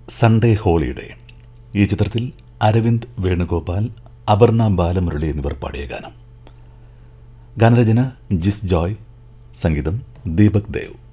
Sunday holiday. ഈ ചിത്രത്തിൽ അരവിന്ദ് വേണുഗോപാൽ, അപർണ ബാലമുരളി എന്നിവർ പാടിയ ഗാനം. ഗാനരചന ജിസ് ജോയ്, സംഗീതം ദീപക് ദേവ്.